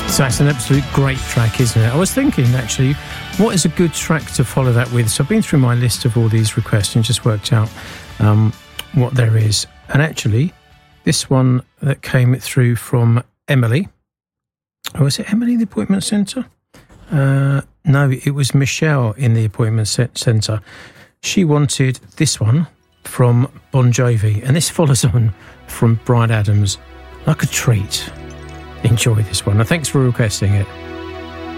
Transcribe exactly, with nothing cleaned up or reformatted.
So that's an absolute great track, isn't it? I was thinking, actually, what is a good track to follow that with? So I've been through my list of all these requests and just worked out um, what there is. And actually, this one that came through from Emily. Oh, was it Emily in the appointment centre? Uh, no, it was Michelle in the appointment centre. She wanted this one from Bon Jovi. And this follows on from Bryan Adams, Like a Treat. Enjoy this one. And thanks for requesting it.